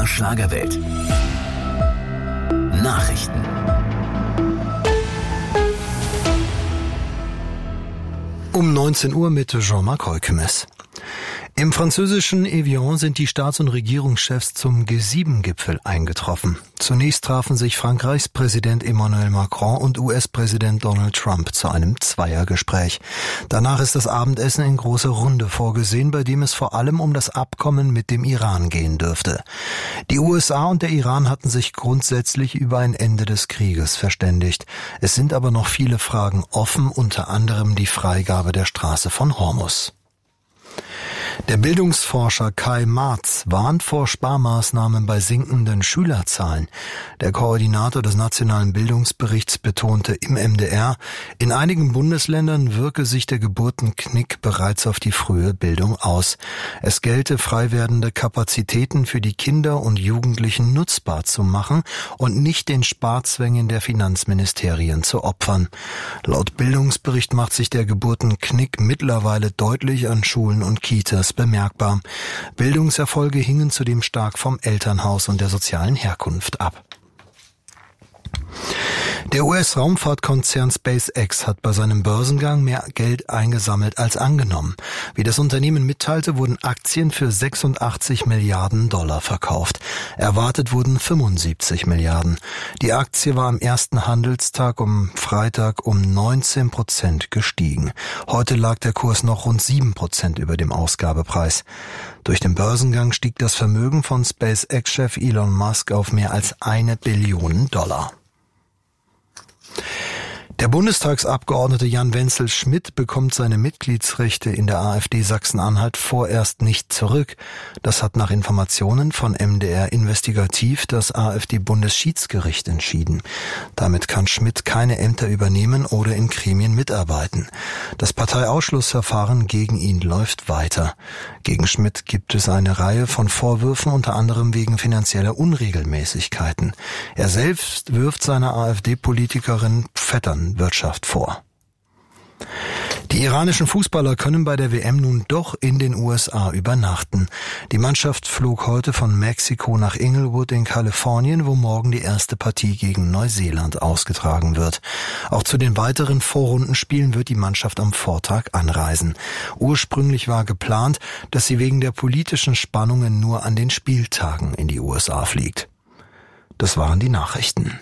MDR Schlagerwelt. Nachrichten. Um 19 Uhr mit Jean-Marc Heukemes. Im französischen Evian sind die Staats- und Regierungschefs zum G7-Gipfel eingetroffen. Zunächst trafen sich Frankreichs Präsident Emmanuel Macron und US-Präsident Donald Trump zu einem Zweiergespräch. Danach ist das Abendessen in großer Runde vorgesehen, bei dem es vor allem um das Abkommen mit dem Iran gehen dürfte. Die USA und der Iran hatten sich grundsätzlich über ein Ende des Krieges verständigt. Es sind aber noch viele Fragen offen, unter anderem die Freigabe der Straße von Hormuz. Der Bildungsforscher Kai Marz warnt vor Sparmaßnahmen bei sinkenden Schülerzahlen. Der Koordinator des Nationalen Bildungsberichts betonte im MDR, in einigen Bundesländern wirke sich der Geburtenknick bereits auf die frühe Bildung aus. Es gelte, frei werdende Kapazitäten für die Kinder und Jugendlichen nutzbar zu machen und nicht den Sparzwängen der Finanzministerien zu opfern. Laut Bildungsbericht macht sich der Geburtenknick mittlerweile deutlich an Schulen und Kitas bemerkbar. Bildungserfolge hingen zudem stark vom Elternhaus und der sozialen Herkunft ab. Der US-Raumfahrtkonzern SpaceX hat bei seinem Börsengang mehr Geld eingesammelt als angenommen. Wie das Unternehmen mitteilte, wurden Aktien für 86 Milliarden Dollar verkauft. Erwartet wurden 75 Milliarden. Die Aktie war am ersten Handelstag am Freitag um 19% gestiegen. Heute lag der Kurs noch rund 7% über dem Ausgabepreis. Durch den Börsengang stieg das Vermögen von SpaceX-Chef Elon Musk auf mehr als 1 Billion Dollar. Der Bundestagsabgeordnete Jan Wenzel-Schmidt bekommt seine Mitgliedsrechte in der AfD Sachsen-Anhalt vorerst nicht zurück. Das hat nach Informationen von MDR Investigativ das AfD-Bundesschiedsgericht entschieden. Damit kann Schmidt keine Ämter übernehmen oder in Gremien mitarbeiten. Das Parteiausschlussverfahren gegen ihn läuft weiter. Gegen Schmidt gibt es eine Reihe von Vorwürfen, unter anderem wegen finanzieller Unregelmäßigkeiten. Er selbst wirft seiner AfD-Politikerin Vetternwirtschaft vor. Die iranischen Fußballer können bei der WM nun doch in den USA übernachten. Die Mannschaft flog heute von Mexiko nach Inglewood in Kalifornien, wo morgen die erste Partie gegen Neuseeland ausgetragen wird. Auch zu den weiteren Vorrundenspielen wird die Mannschaft am Vortag anreisen. Ursprünglich war geplant, dass sie wegen der politischen Spannungen nur an den Spieltagen in die USA fliegt. Das waren die Nachrichten.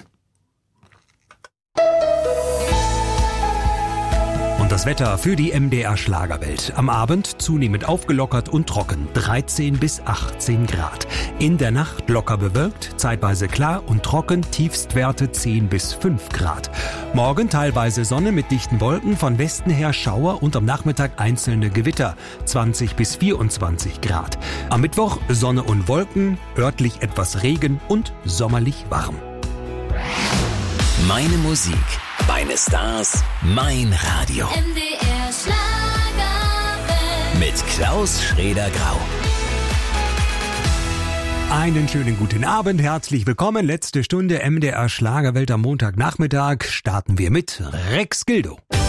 Das Wetter für die MDR Schlagerwelt. Am Abend zunehmend aufgelockert und trocken, 13 bis 18 Grad. In der Nacht locker bewölkt, zeitweise klar und trocken, Tiefstwerte 10 bis 5 Grad. Morgen teilweise Sonne mit dichten Wolken, von Westen her Schauer und am Nachmittag einzelne Gewitter, 20 bis 24 Grad. Am Mittwoch Sonne und Wolken, örtlich etwas Regen und sommerlich warm. Meine Musik, meine Stars, mein Radio. MDR Schlagerwelt. Mit Klaus Schrader-Grau. Einen schönen guten Abend, herzlich willkommen. Letzte Stunde MDR Schlagerwelt am Montagnachmittag. Starten wir mit Rex Gildo.